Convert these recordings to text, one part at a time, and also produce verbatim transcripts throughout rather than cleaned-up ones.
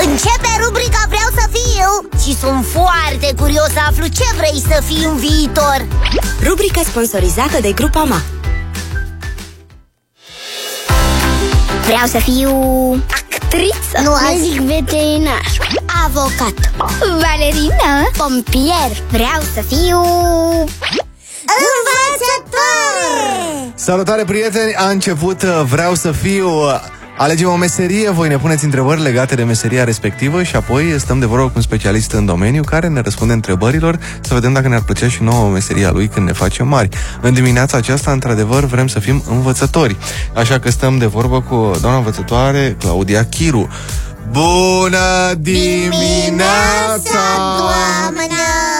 Începe rubrica Vreau să fiu și sunt foarte curios să aflu ce vrei să fii în viitor. Rubrica sponsorizată de Grupa M A. Vreau să fiu actriță. Nu, zic veterinar. avocat, Balerină. pompier. Vreau să fiu învățătoare. Salutare, prieteni! A început Vreau să fiu. Alegem o meserie, voi ne puneți întrebări legate de meseria respectivă și apoi stăm de vorbă cu un specialist în domeniu care ne răspunde întrebărilor să vedem dacă ne-ar plăcea și nouă meseria lui când ne facem mari. În dimineața aceasta, într-adevăr, vrem să fim învățători. Așa că stăm de vorbă cu doamna învățătoare Claudia Chiru. Bună dimineața, doamnă!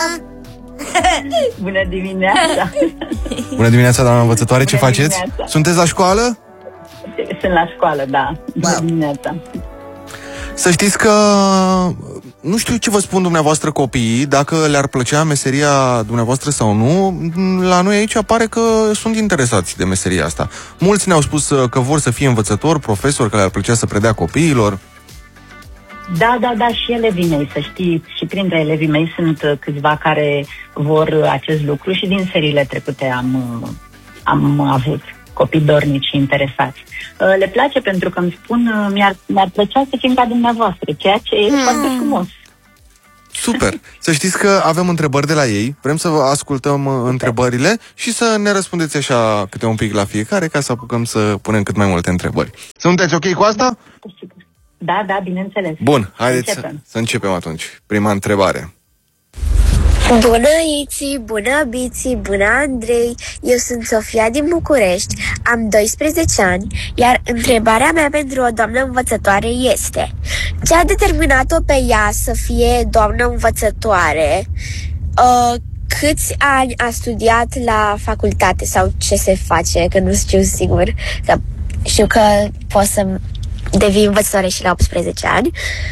Bună dimineața! Bună dimineața, doamna învățătoare, ce Bună faceți? dimineața. Sunteți la școală? Sunt la școală, da. Bună Wow. dimineața! Să știți că nu știu ce vă spun dumneavoastră copiii, dacă le-ar plăcea meseria dumneavoastră sau nu. La noi aici pare că sunt interesați de meseria asta. Mulți ne-au spus că vor să fie învățători, profesori, că le-ar plăcea să predea copiilor. Da, da, da, și elevii mei, să știi, și printre elevii mei sunt câțiva care vor acest lucru și din seriile trecute am, am avut copii dornici și interesați. Le place pentru că îmi spun, mi-ar, mi-ar plăcea să fim ca dumneavoastră, ceea ce e Hmm. foarte frumos. Super! Să știți că avem întrebări de la ei, vrem să vă ascultăm întrebările și să ne răspundeți așa câte un pic la fiecare ca să apucăm să punem cât mai multe întrebări. Sunteți ok cu asta? Da, da, bineînțeles. Bun, haideți să, Începem. să începem atunci. Prima întrebare. Bună, Iți, bună, Biți, bună, Andrei. Eu sunt Sofia din București, am doisprezece ani, iar întrebarea mea pentru o doamnă învățătoare este: ce a determinat-o pe ea să fie doamnă învățătoare? Uh, câți ani a studiat la facultate sau ce se face, că nu știu sigur, că știu că poți să devii învățătoare și la optsprezece ani.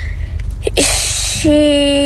Și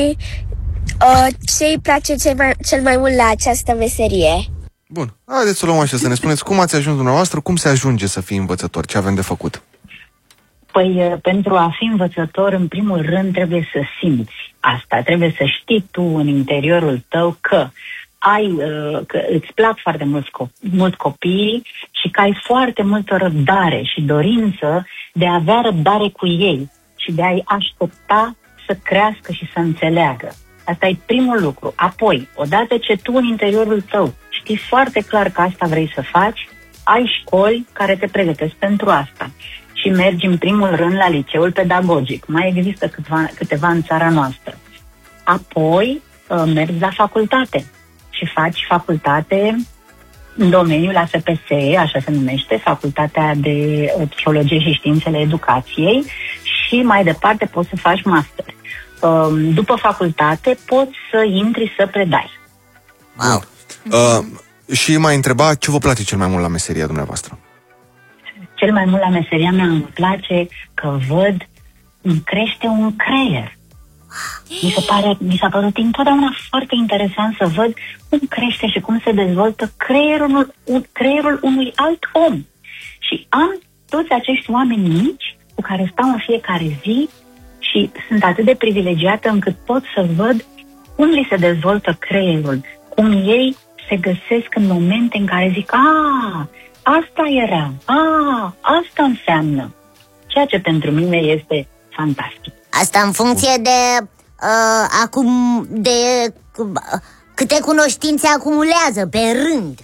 Uh, ce îi place cel mai, cel mai mult la această meserie? Bun, haideți să luăm așa, să ne spuneți cum ați ajuns dumneavoastră, cum se ajunge să fii învățător, ce avem de făcut. Păi, pentru a fi învățător, în primul rând, trebuie să simți asta. Trebuie să știi tu în interiorul tău că ai, că îți plac foarte mulți copii, mulți copii și că ai foarte multă răbdare și dorință de a avea răbdare cu ei și de a-i aștepta să crească și să înțeleagă. Asta e primul lucru. Apoi, odată ce tu în interiorul tău știi foarte clar că asta vrei să faci, ai școli care te pregătesc pentru asta. Și mergi în primul rând la liceul pedagogic. Mai există câteva, câteva în țara noastră. Apoi mergi la facultate și faci facultate în domeniul A S P S, așa se numește, Facultatea de Psihologie și Științele Educației, și mai departe poți să faci master. După facultate poți să intri să predai. Wow. Uh, și mai întreba ce vă place cel mai mult la meseria dumneavoastră? Cel mai mult la meseria mea îmi place că văd, îmi crește un creier. Mi se pare, mi s-a părut întotdeauna foarte interesant să văd cum crește și cum se dezvoltă creierul, creierul unui alt om. Și am toți acești oameni mici cu care stau în fiecare zi și sunt atât de privilegiată încât pot să văd cum li se dezvoltă creierul, cum ei se găsesc în momente în care zic: a, asta era, a, asta înseamnă. Ceea ce pentru mine este fantastic. Asta în funcție de uh, acum de uh, câte cunoștințe acumulează pe rând.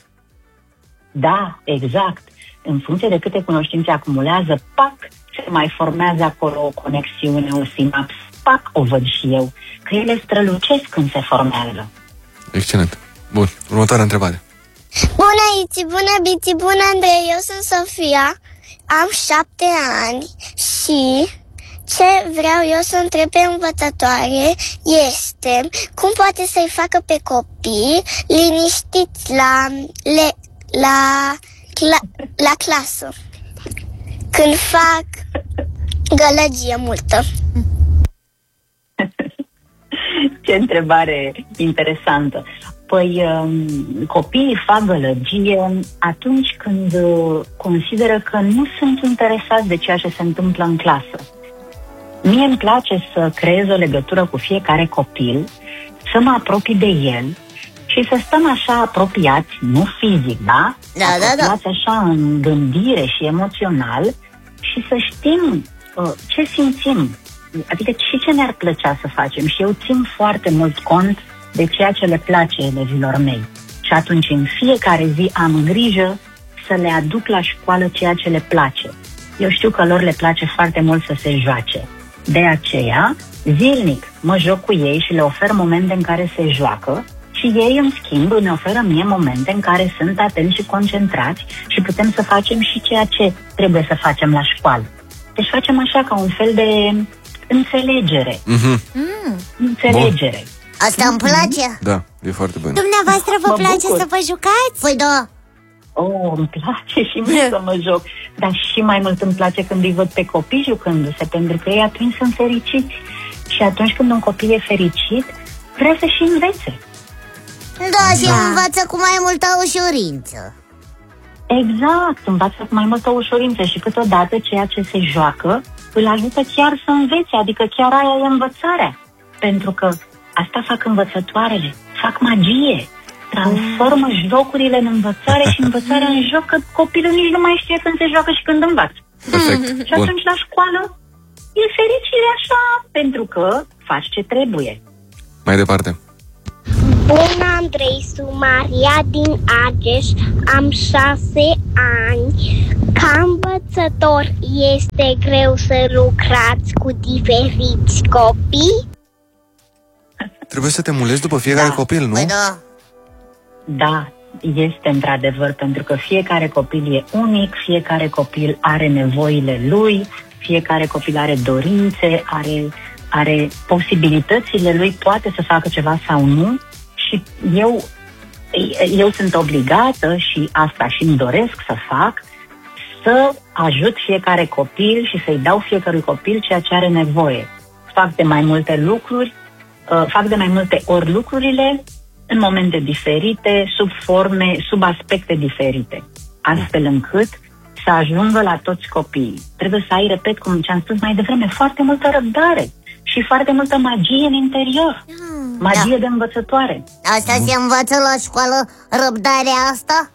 Da, exact. În funcție de câte cunoștințe acumulează, pac, se mai formează acolo o conexiune, o sinapsă. Pac, o văd și eu, că ele strălucesc când se formează. Excelent. Bun, următoarea întrebare. Bună, Iți, bună, Biți, bună, Andrei. Eu sunt Sofia, am șapte ani și ce vreau eu să întreb pe învățătoare este cum poate să-i facă pe copii liniștiți la, le, la, la, la clasă când fac gălăgie multă. Ce întrebare interesantă. Păi copiii fac gălăgie atunci când consideră că nu sunt interesați de ceea ce se întâmplă în clasă. Mie îmi place să creez o legătură cu fiecare copil, să mă apropii de el și să stăm așa apropiați, nu fizic, da? Da, da, da. Apropiați așa în gândire și emoțional și să știm uh, ce simțim. Adică și ce ne-ar plăcea să facem. Și eu țin foarte mult cont de ceea ce le place elevilor mei. Și atunci în fiecare zi am grijă să le aduc la școală ceea ce le place. Eu știu că lor le place foarte mult să se joace. De aceea, zilnic mă joc cu ei și le ofer momente în care se joacă și ei, în schimb, îmi oferă mie momente în care sunt atenți și concentrați și putem să facem și ceea ce trebuie să facem la școală. Deci facem așa ca un fel de înțelegere. Mm-hmm. Mm. Înțelegere. Bun. Asta îmi place. Da, e foarte bun. Dumneavoastră vă Mă place bucur. să vă jucați? Păi da. Oh, îmi place și mie să mă joc. Dar și mai mult îmi place când îi văd pe copii jucându-se, pentru că ei atunci sunt fericiți. Și atunci când un copil e fericit, vrea să și învețe. Da, și Da. învață cu mai multă ușurință. Exact, învață cu mai multă ușurință și câteodată ceea ce se joacă îl ajută chiar să învețe, adică chiar aia e învățarea. Pentru că asta fac învățătoarele, fac magie, transformă jocurile în învățare și învățarea în joc, că copilul nici nu mai știe când se joacă și când învață. Perfect. Și Bun. atunci la școală e fericire așa, pentru că faci ce trebuie. Mai departe. Bună, Andrei, sunt Maria din Argeș, am șase ani. Ca învățător este greu să lucrați cu diferiți copii? Trebuie să te mulezi după fiecare Da. copil, nu? Păi da. Da, este într-adevăr, pentru că fiecare copil e unic, fiecare copil are nevoile lui, fiecare copil are dorințe, are, are posibilitățile lui, poate să facă ceva sau nu. Și eu, eu sunt obligată, și asta și îmi doresc să fac, să ajut fiecare copil și să-i dau fiecărui copil ceea ce are nevoie. Fac de mai multe lucruri, uh, fac de mai multe ori lucrurile în momente diferite, sub forme, sub aspecte diferite, astfel încât să ajungă la toți copiii. Trebuie să ai, repet, cum ce-am spus mai devreme, foarte multă răbdare și foarte multă magie în interior. Magie Da. de învățătoare. Asta se învață la școală, răbdarea asta?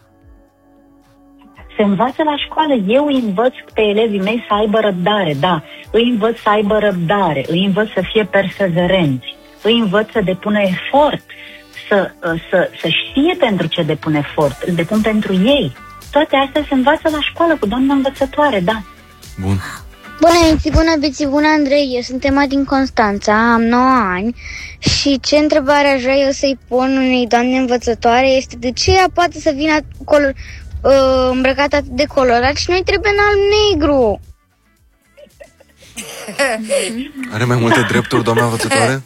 Se învață la școală. Eu îi învăț pe elevii mei să aibă răbdare, da. Îi învăț să aibă răbdare, îi învăț să fie perseverenți, îi învăț să depună efort, să, să, să știe pentru ce depun efort, îl depun pentru ei. Toate astea se învață la școală cu doamna învățătoare, da. Bun. Bună, Iți, bună, Biți, bună, Andrei, eu sunt Emma din Constanța, am nouă ani și ce întrebare aș vrea eu să-i pun unei doamne învățătoare este de ce ea poate să vină color, uh, îmbrăcată atât de colorat și noi trebuie în alb-negru. Are mai multe drepturi, doamna învățătoare?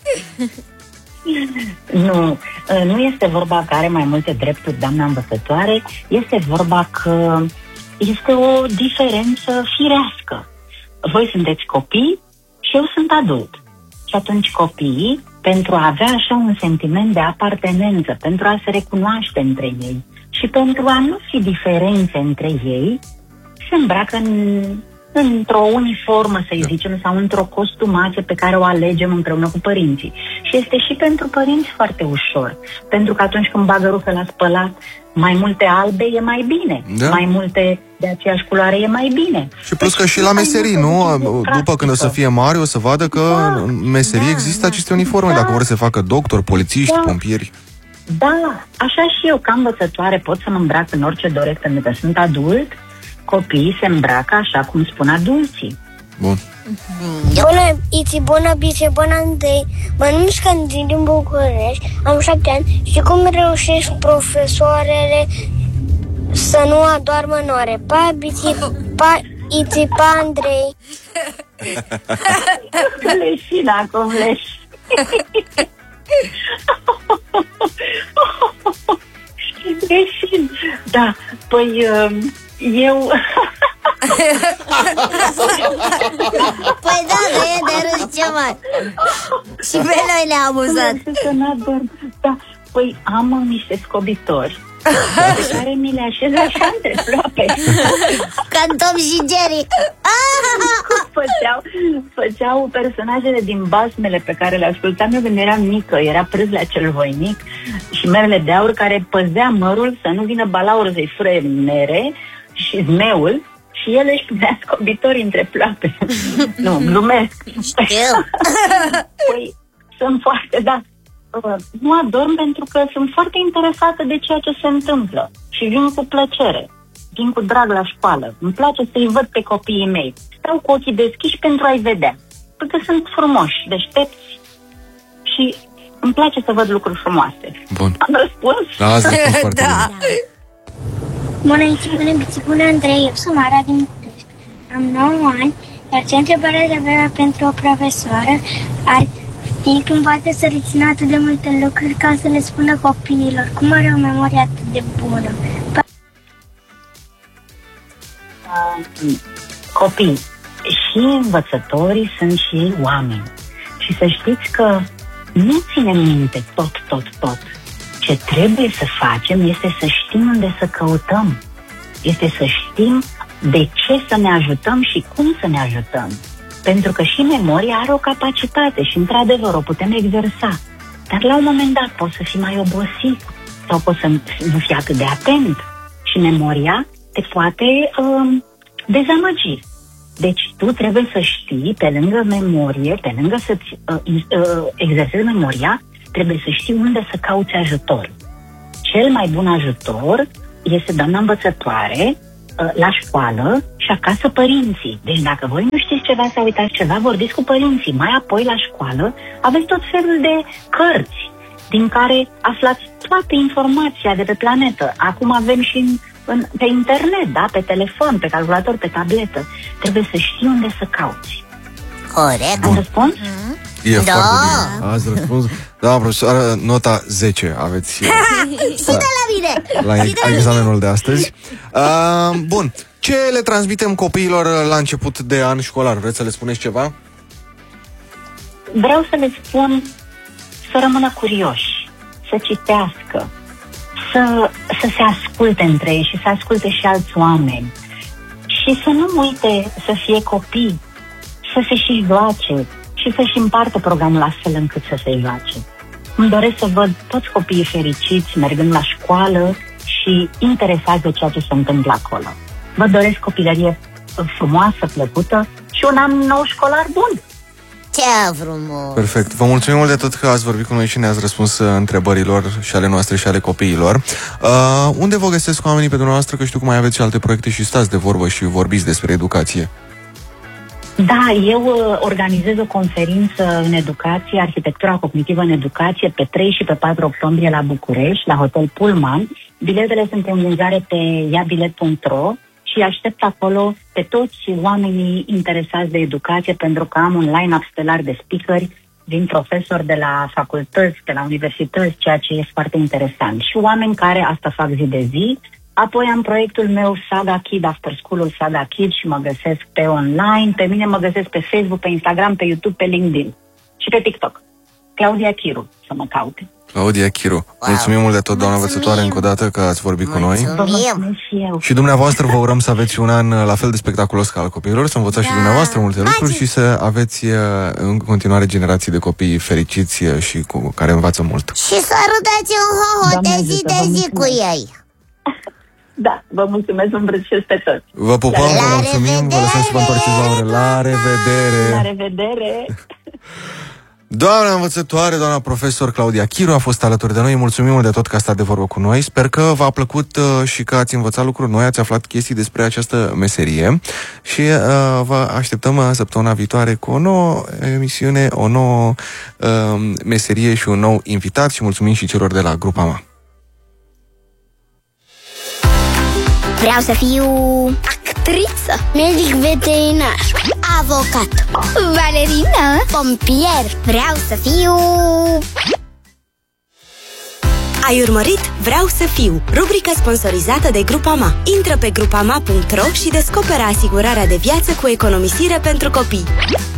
Nu, nu este vorba că are mai multe drepturi doamna învățătoare, este vorba că este o diferență firească. Voi sunteți copii și eu sunt adult. Și atunci copiii, pentru a avea așa un sentiment de apartenență, pentru a se recunoaște între ei și pentru a nu fi diferențe între ei, se îmbracă în, într-o uniformă, să-i zicem, sau într-o costumație pe care o alegem împreună cu părinții. Și este și pentru părinți foarte ușor, pentru că atunci când bagă rufe la spălat, mai multe albe e mai bine, Da. mai multe de aceeași culoare e mai bine. Și plus că Deci și la mai meserii, multă nu? decizie După când o să practică. fie mari, o să vadă că Da. în meserii Da, există da. aceste uniforme, Da. dacă vor să se facă doctor, polițiști, Da. pompieri. Da, așa și eu, ca învățătoare, pot să mă îmbrac în orice doresc, pentru că sunt adult. Copiii se îmbracă așa cum spun adulții. Bun. Bună, Iți, bună, Bice, bună, Andrei, mă numesc Candin din București, am șapte ani și cum reușești profesoarele să nu adoarmă în ore? Pa, Bici, pa, Iți, pa, Andrei. Leșin acum, leșin. Leșin. Da, păi eu... Păi da, că e de râs ceva. Și pe noi ne-a amuzat. Să n-adorm. Da, păi am niște scobitori pe care mi le așez așa între ploape. Ca Tom și Jerry. făceau, făceau personajele din basmele pe care le ascultam eu când eram mică. Era Prâzlea cel voinic și Merele de Aur, care păzea mărul să nu vină balaurul să-i fure mere, și zmeul, și el își punea scobitori între ploape. Nu, glumesc. Păi, sunt foarte, da. Nu adorm pentru că sunt foarte interesată de ceea ce se întâmplă și vin cu plăcere, vin cu drag la școală. Îmi place să-i văd pe copiii mei. Stau cu ochii deschiși pentru a-i vedea, pentru că sunt frumoși, deștepți și îmi place să văd lucruri frumoase. Bun. Am răspuns? Da, ați răspuns foarte Da. bine. Bună, bună, biți, bună, Andrei, eu sunt Mara din București. Am nouă ani, iar ce întrebare de avea pentru o profesoară ar fi cum poate să rețină atât de multe lucruri ca să le spună copiilor. Cum are o memorie atât de bună? Uh, copii și învățătorii sunt și ei oameni. Și să știți că nu ținem minte tot, tot, tot. Ce trebuie să facem este să știm unde să căutăm. Este să știm de ce să ne ajutăm și cum să ne ajutăm. Pentru că și memoria are o capacitate și, într-adevăr, o putem exersa. Dar la un moment dat poți să fii mai obosit sau poți să nu fii atât de atent. Și memoria te poate um, dezamăgi. Deci tu trebuie să știi, pe lângă memorie, pe lângă să-ți uh, uh, exersezi memoria, trebuie să știi unde să cauți ajutor. Cel mai bun ajutor este doamna învățătoare, la școală și acasă părinții. Deci dacă voi nu știți ceva sau uitați ceva, vorbiți cu părinții. Mai apoi la școală aveți tot felul de cărți din care aflați toată informația de pe planetă. Acum avem și în, în, pe internet, da? Pe telefon, pe calculator, pe tabletă. Trebuie să știi unde să cauți. Corect. Am răspuns? Mm-hmm. E Da. foarte bine. Ați răspuns. Da, profesoară, nota zece aveți Sută la mine. la examenul de astăzi. Uh, bun. Ce le transmitem copiilor la început de an școlar? Vreți să le spuneți ceva? Vreau să le spun să rămână curioși, să citească, să, să se asculte între ei și să asculte și alți oameni. Și să nu uite să fie copii, să se și joace și să-și împartă programul astfel încât să se joace. Îmi doresc să văd toți copiii fericiți, mergând la școală și interesați de ceea ce se întâmplă acolo. Vă doresc copilărie frumoasă, plăcută și un an nou școlar bun. Ce frumos. Perfect. Vă mulțumim mult de tot că ați vorbit cu noi și ne-ați răspuns întrebărilor și ale noastre și ale copiilor. Uh, unde vă găsesc oamenii pe dumneavoastră? Că știu că mai aveți și alte proiecte și stați de vorbă și vorbiți despre educație. Da, eu uh, organizez o conferință în educație, arhitectura cognitivă în educație, pe trei și pe patru octombrie la București, la Hotel Pullman. Biletele sunt în vânzare pe iabilet punct ro și aștept acolo pe toți oamenii interesați de educație, pentru că am un line-up stelar de speakeri, din profesori de la facultăți, de la universități, ceea ce este foarte interesant. Și oameni care asta fac zi de zi. Apoi am proiectul meu Saga Kid, After School-ul Saga Kid, și mă găsesc pe online. Pe mine mă găsesc pe Facebook, pe Instagram, pe YouTube, pe LinkedIn și pe TikTok. Claudia Chiru, să mă caute. Claudia Chiru. Wow. Mulțumim mult de tot, doamna învățătoare, încă o dată că ați vorbit Mulțumim. cu noi. Vă mulțumesc și eu. Și dumneavoastră vă urăm să aveți un an la fel de spectaculos ca al copiilor, să învățați da. și dumneavoastră multe lucruri și să aveți în continuare generații de copii fericiți și cu care învață mult. Și să arătați un hoho de zi de zi cu ei. Da, vă mulțumesc, vă îmbrățișez pe toți. Vă pupăm, La vă mulțumim, vă lăsăm să vă întoarceți la ore. La revedere! La revedere! Doamna învățătoare, doamna profesor Claudia Chiru a fost alături de noi. Mulțumim mult de tot că a stat de vorbă cu noi. Sper că v-a plăcut uh, și că ați învățat lucruri noi, ați aflat chestii despre această meserie și uh, vă așteptăm uh, săptămâna viitoare cu o nouă emisiune, o nouă uh, meserie și un nou invitat și mulțumim și celor de la Grupa M A. Vreau să fiu actriță, medic veterinar, avocat, balerină, pompier. Vreau să fiu... Ai urmărit Vreau să fiu, rubrica sponsorizată de Grupa M A. Intră pe grupama punct ro și descoperă asigurarea de viață cu economisire pentru copii.